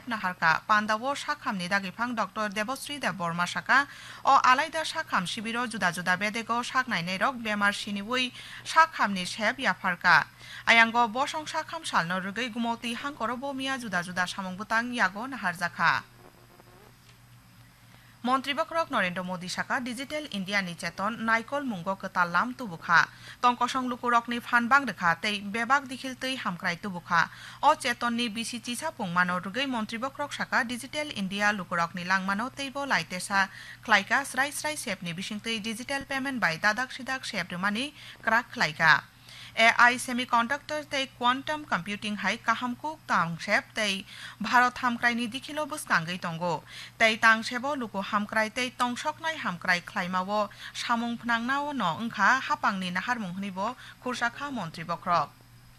naharka pandawo sakhamni dagifang Dr. Debosri Debborma saka o alaida sakham shibiro juda juda bedego saknainai rok bemar siniwui sakhamni shep yafarka ayango bosong sakham salno rugei gumoti hangkorobo mia juda juda samongbutang yago naharjaka মন্ত্রী বক্রক নরেন্দ্র মোদী শাখা digital India নি চেতন নাইকল মুঙ্গ কতালাম তুবুখা টংকসং লুকুরকনি ফানবাং রেখা তেই বেবাক দিখিল তৈ হামক্রাই তুবুখা অ চেতননি BC চিসা পুংমানো রুগৈ মন্ত্রী বক্রক শাখা digital India লুকুরকনি লাংমানো তৈব লাইতেসা খ্লাইকা স্রাই স্রাই সেপনি বিসিং তৈ ডিজিটাল পেমেন্ট বাই দাদাক সিদাক সেপ রেমানি crack খ্লাইকা AI semiconductor tei quantum computing hai kahamkuk tangshep tei Bharat hamkraini dikhilo buskangai tongo tei tangshebo luku hamkrai tei tongsoknai hamkrai khlaimawo samung phnangnao no wngkha hapangni naharmung hnibo khursakha মন্ত্রী বক্রক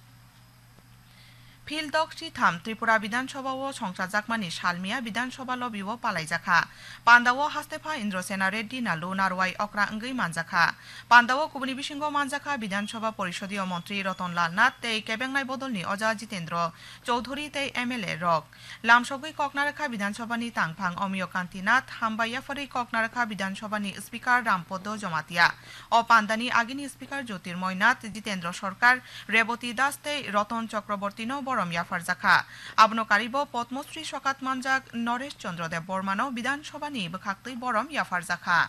ফিল্ডক চিথাম ত্রিপুরা বিধানসভাও সংসারজাকমানি সালমিয়া বিধানসভা লবিও পালাইজাখা পান্দাও হাস্তেফা ইন্দ্রসেনা রেড্ডি নালু নারওয়াই অকরা অঙ্গৈ মানজাখা পান্দাও কুবনি বিসিংহ মানজাখা বিধানসভা পরিষদীয় মন্ত্রী রতনলাল নাথ তেই কেবেংনাই বদলনি অজা জিতেন্দ্র চৌধুরী তেই MLA rock লামসগৈ ককনারেখা বিধানসভানি তাংফাং Amiya কান্তিনাথ হামবাইয়াফারি ককনারেখা বিধানসভানি speaker Rampada Jamatia অ পান্দানি আগিনি speaker জ্যোতির্ময় নাথ জিতেন্দ্র সরকার রেবতী দাস তেই রতন চক্রবর্তী বরম ইয়াফারজাখা আবনো Karib Padmashri Shaukat মানজাক Naresh চন্দ্র দেব বর্মানো বিধানসভানি বখাক্তৈ বরম ইয়াফারজাখা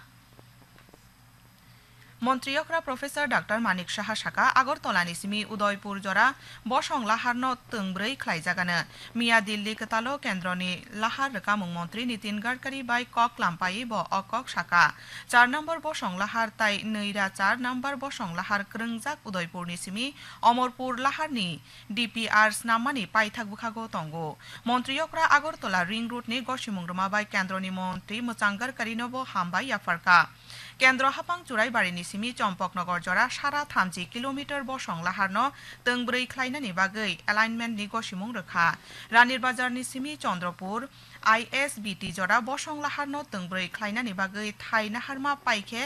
মন্ত্রীয়করা professor doctor Manik Saha শাখা আগরতলানি সিমি উদয়পুর জরা বসং লাহারনো তংব্रै খ্লাইজাগানো মিয়া দিল্লি কতালো কেন্দ্রনি লাহার রকামুং মন্ত্রী নীতিন গাডকারি বাই কক লাম্পাই ব অকক শাখা 4 নম্বর বসং লাহার তাই নৈরা 4 নম্বর বসং লাহার ক্রংজাক উদয়পুরনি সিমি অমরপুর লাহারনি DPR স্নামানি পাইথাক বুখাগো তঙ্গো মন্ত্রীয়করা আগরতলা রিং রুটনি গসিমুংরমা বাই কেন্দ্রনি মন্ত্রী মোচাং গাডকারি নবো হামবাই ইয়াফারকা কেন্দ্র হাপাং চুরাই বাড়িনি সিমি চম্পকনগর জরা সারা 30 কিলোমিটার বসং লাহারনো তংব্रै খ্লাইনানি বাগৈ এলাইনমেন্ট नि গসিমুং রখা রানীর বাজারনি সিমি চন্দ্রপুর ISBT জরা বসং লাহারনো তংব্रै খ্লাইনানি বাগৈ থাই নাহারমা পাইখে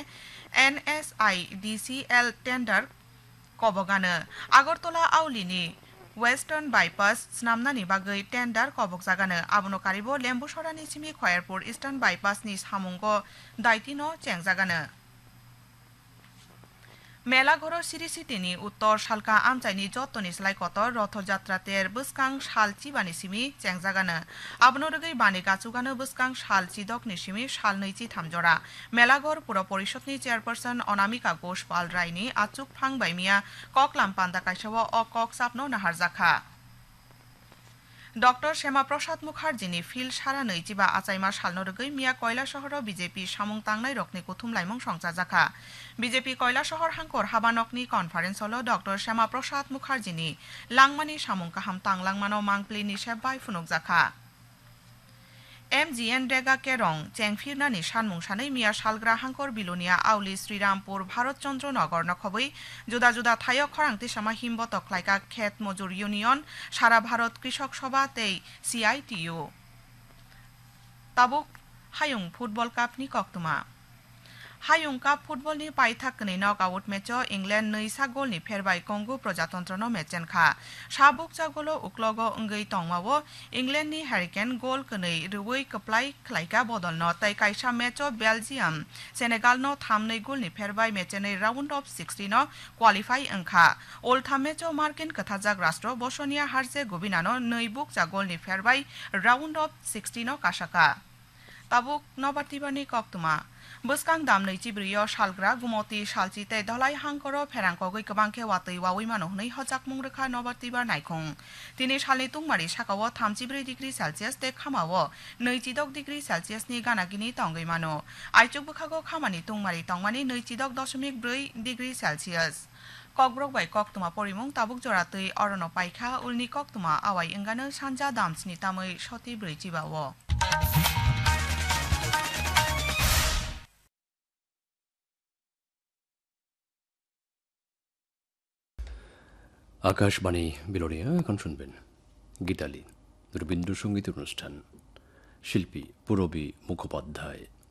NSIDCL tender কবগানো Agartala আউলিনি western bypass স্নামনানি বাগৈ টেন্ডার কবকজাগানো আবনো কারিব লেম্বুসরানি সিমি খয়ারপুর ইস্টার্ন বাইপাসনি সামুঙ্গ দায়িত্বনো চেংজাগানো মেলাঘর সিরি সিটিনি উত্তর সালকা আমচাইনি যত্তনি স্লাইকতর রথযাত্রাতের বসকাং সাল চিবানি সিমি চেংজাগানো আবনো রগৈ বানি গাচুগানো বসকাং সাল চিদকনি সিমি সাল নৈচি থামজরা মেলাঘর পুর পরিষদনি চেয়ারপারসন অনামিকা ঘোষ পাল রায়নি আচুক ফাংবাই মিয়া ককলাম পান্দা কাইসাও অ কক সাপনো নাহারজাখা ডক্টর শ্যামাপ্রসাদ মুখার্জিনি ফিল সারা নৈচিবা আচাইমা সালনরগৈ মিয়া কয়লা শহর বিজেপি সামুং তাংনাই রকনি কুথুম লাইমং সংসাজাখা বিজেপি কয়লা শহর হাঙ্কর হাবানকনি কনফারেন্স হল ডক্টর শ্যামাপ্রসাদ মুখার্জিনি লাংমানি সামুং কাহাম তাংলাংমানো মাংপ্লিনি সেবাই ফুনুকজাখা MGN Rega Kerong Chengfirnani Shanmung Shanai Mia Shalgra Hankor Bilonia Auli Srirampur Bharat Chandra Nagar Nakhoboi Juda Juda Thayok Khorangti Sama Himboto Klaika Khet Mojur Union Sara Bharat Krishok Sabha Tei CITU Tabuk Hayung Football Cup ni Koktuma Hayung Cup Football ni Paithakni Knockout Matcho England Neisa Gol ni Pherbai Congo Projatantrono Matchen Kha Shabuk Chagolo Uklogo Ngei Tongmawo England ni Hurricane Gol Knei Ruwei Kaplai Klaika Bodolno Tai Kaisa Matcho Belgium Senegal no Thamnei Gol ni Pherbai Matchene Round of 16 no Qualify Angkha Old Tham Matcho Markin Kathajak Rastro Bosnia Herzegovina no Neibuk Chagol ni Pherbai Round of 16 no Kashaka Tabuk Nobartibani Koktuma বসকাং দামनै চিব্রিয় শালগ্রা Gumti শালচিতে Dhalai হাংকর ফেরাংকগৈ কবাংখে ওয়াতৈ ওয়াউই মানহनै হজাক মুংরেখা নবারতিবার নাইখং তিনি শালনি তুংমারি সাকাও 34 degree Celsius তে খামাও 26 degree Celsius नि गानागिनि तंगै मानो आइचुक बखागो खामानि तुंमारि तंमानि 26.4 degree Celsius ककब्रक bye कक्तमा परिमुं Tabuk जरातै अरन पाइखा उलनि कक्तमा आवाय इंगानो सानजा दामस्नि तामै सति ब्रैजिबावो আকাশবাণী বিলোনিয়া এখন শুনবেন গীতালি রবীন্দ্রসঙ্গীত অনুষ্ঠান শিল্পী পূরবী মুখোপাধ্যায়